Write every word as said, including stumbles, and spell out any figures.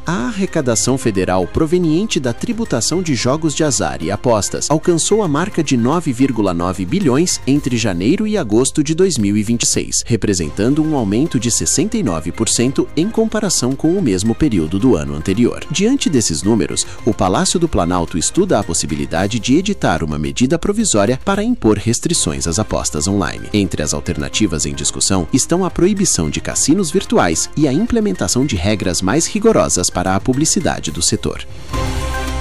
A arrecadação federal proveniente da tributação de jogos de azar e apostas alcançou a marca de nove vírgula nove bilhões entre janeiro e agosto de dois mil e vinte e seis, representando um aumento de sessenta e nove por cento em comparação com o mesmo período do ano anterior. Diante desses números, o Palácio do Planalto estuda a possibilidade de editar uma medida provisória para impor restrições às apostas online. Entre as alternativas em discussão estão a proibição de cassinos virtuais e a implementação de regras mais rigorosas para a publicidade do setor.